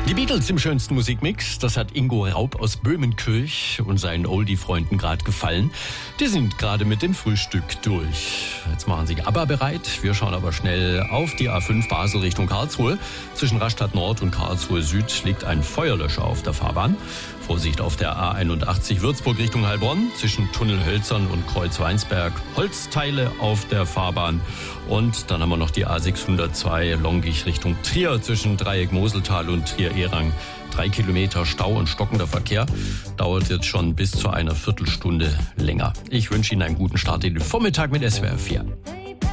Die Beatles im schönsten Musikmix, das hat Ingo Raub aus Böhmenkirch und seinen Oldie-Freunden gerade gefallen. Die sind gerade mit dem Frühstück durch. Jetzt machen sie ABBA bereit. Wir schauen aber schnell auf die A5 Basel Richtung Karlsruhe. Zwischen Rastatt Nord und Karlsruhe Süd liegt ein Feuerlöscher auf der Fahrbahn. Vorsicht auf der A81 Würzburg Richtung Heilbronn. Zwischen Tunnel Hölzern und Kreuz Weinsberg Holzteile auf der Fahrbahn. Und dann haben wir noch die A602 Longich Richtung Trier zwischen Dreieck Moseltal und Trier-Erang. 3 Kilometer Stau und stockender Verkehr. Dauert jetzt schon bis zu einer Viertelstunde länger. Ich wünsche Ihnen einen guten Start in den Vormittag mit SWR 4.